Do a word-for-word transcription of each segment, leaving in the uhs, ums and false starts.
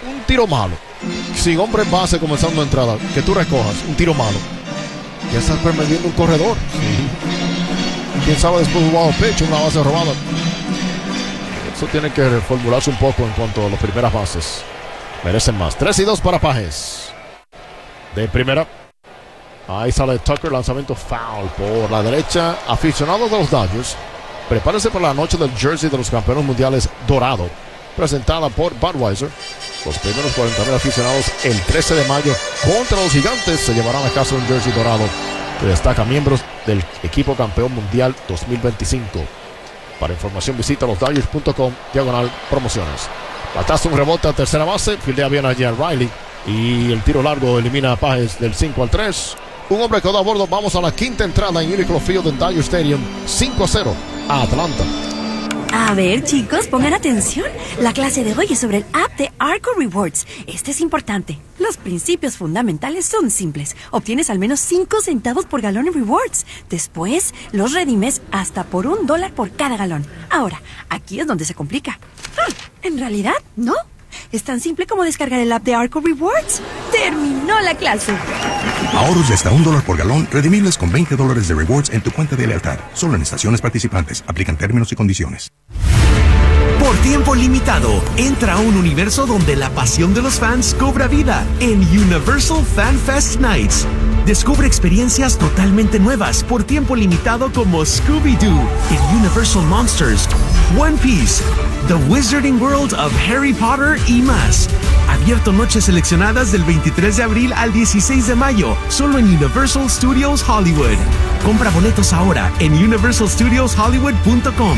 un tiro malo, sin hombre en base comenzando entrada, que tú recojas un tiro malo, ya estás permitiendo un corredor. Sí. Quién sabe después jugado pitch, una base robada. Eso tiene que reformularse un poco en cuanto a las primeras bases. Merecen más. tres y dos para Pages. De primera. Ahí sale Tucker, lanzamiento foul por la derecha. Aficionados de los Dodgers, prepárense para la noche del jersey de los campeones mundiales dorado, presentada por Budweiser. Los primeros cuarenta mil aficionados el trece de mayo contra los Gigantes se llevarán a casa un jersey dorado que destaca miembros del equipo campeón mundial dos mil veinticinco. Para información visita los Dodgers punto com diagonal promociones. Batazo, un rebote a tercera base, fildea bien allí a Riley y el tiro largo elimina a Pages del cinco al tres. Un hombre quedó a bordo. Vamos a la quinta entrada en Uniqlo Field en Dodger Stadium. cinco a cero a Atlanta. A ver, chicos, pongan atención. La clase de hoy es sobre el app de Arco Rewards. Este es importante. Los principios fundamentales son simples. Obtienes al menos cinco centavos por galón en rewards. Después, los redimes hasta por un dólar por cada galón. Ahora, aquí es donde se complica. Ah, en realidad, no. Es tan simple como descargar el app de Arco Rewards. ¡Terminó la clase! Ahorros de hasta un dólar por galón, redimibles con veinte dólares de rewards en tu cuenta de lealtad. Solo en estaciones participantes. Aplican términos y condiciones. Por tiempo limitado, entra a un universo donde la pasión de los fans cobra vida en Universal Fan Fest Nights. Descubre experiencias totalmente nuevas por tiempo limitado como Scooby-Doo en Universal Monsters, One Piece, The Wizarding World of Harry Potter y más. Abierto noches seleccionadas del veintitrés de abril al dieciséis de mayo, solo en Universal Studios Hollywood. Compra boletos ahora en universal studios hollywood punto com.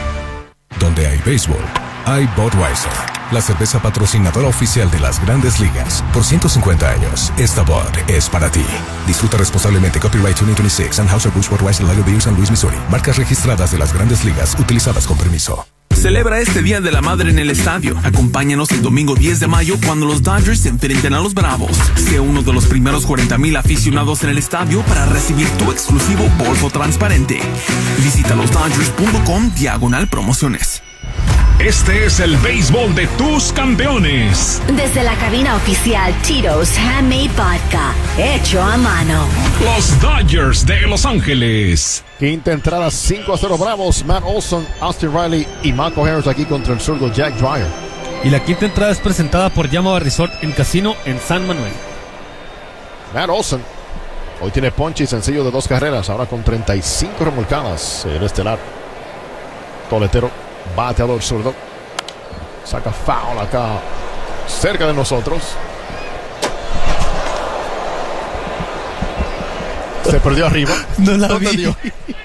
Donde hay béisbol, hay Budweiser, la cerveza patrocinadora oficial de las Grandes Ligas. Por ciento cincuenta años, esta Bud es para ti. Disfruta responsablemente. Copyright dos mil veintiséis. Anheuser-Busch Budweiser Lager Beer San Luis, Missouri. Marcas registradas de las Grandes Ligas, utilizadas con permiso. Celebra este Día de la Madre en el estadio. Acompáñanos el domingo diez de mayo cuando los Dodgers se enfrenten a los Bravos. Sé uno de los primeros cuarenta mil aficionados en el estadio para recibir tu exclusivo bolso transparente. Visita los Dodgers punto com diagonal promociones. Este es el béisbol de tus campeones. Desde la cabina oficial Tito's Handmade Vodka, hecho a mano. Los Dodgers de Los Ángeles. Quinta entrada, cinco a cero Bravos. Matt Olson, Austin Riley y Marco Harris aquí contra el zurdo Jack Dreyer. Y la quinta entrada es presentada por Yamaha Resort en Casino en San Manuel. Matt Olson hoy tiene ponche y sencillo de dos carreras, ahora con treinta y cinco remolcadas en estelar. Toletero, bateador zurdo, saca foul acá cerca de nosotros. Se perdió arriba. No la vi. Dio.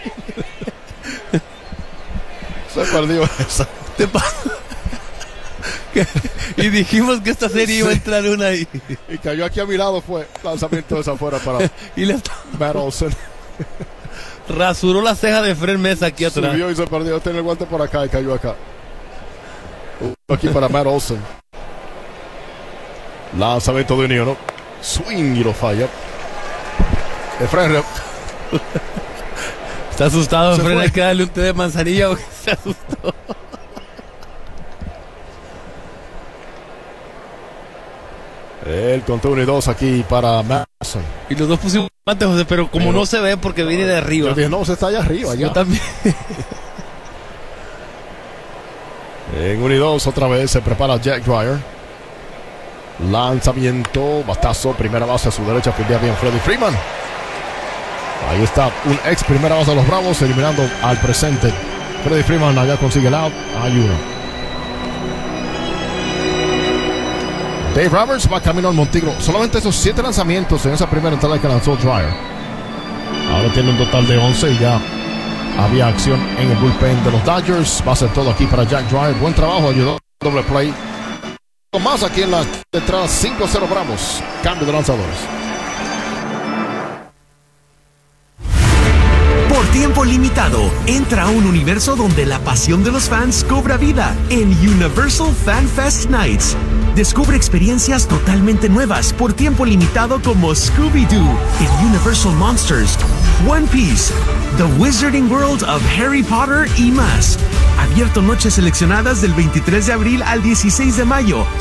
Se perdió esa. Te pasa. Y dijimos que esta serie iba a entrar una ahí. Y cayó aquí a mi lado, fue lanzamiento de esa afuera para y le Matt Olson. Rasuró la ceja de Fred Mesa aquí atrás. Subió y se perdió. Tiene el guante por acá y cayó acá. Uh, aquí para Matt Olson. Lanzamiento de Unión. Swing y lo falla. Efraín. Está asustado, Efraín. Hay que darle un té de manzanilla porque se asustó. El conteo uno y dos aquí para Matt Olson. Y los dos pusimos guantes, José, pero como pero, no se ve porque viene de arriba. Yo dije, no, se está allá arriba. Ya. Yo también. En uno y dos otra vez se prepara Jack Dreyer. Lanzamiento, batazo, primera base a su derecha, fildea bien Freddie Freeman. Ahí está un ex primera base de los Bravos eliminando al presente. Freddie Freeman allá consigue el out. Hay uno. Dave Roberts va camino al Montículo. Solamente esos siete lanzamientos en esa primera entrada que lanzó Dreyer. Ahora tiene un total de once y ya había acción en el bullpen de los Dodgers. Va a ser todo aquí para Jack Dreyer. Buen trabajo, ayudó. Doble play. Más aquí en la entrada cinco a cero Bravos. Cambio de lanzadores. Por tiempo limitado, entra a un universo donde la pasión de los fans cobra vida en Universal Fan Fest Nights. Descubre experiencias totalmente nuevas por tiempo limitado como Scooby-Doo en Universal Monsters, One Piece, The Wizarding World of Harry Potter y más. Abierto noches seleccionadas del veintitrés de abril al dieciséis de mayo.